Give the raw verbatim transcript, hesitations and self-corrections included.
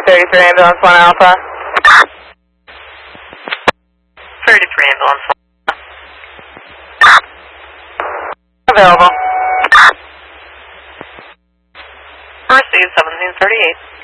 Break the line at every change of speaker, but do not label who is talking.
thirty-three ambulance one Alpha.
thirty-three ambulance one.
Available.
Received seventeen thirty-eight.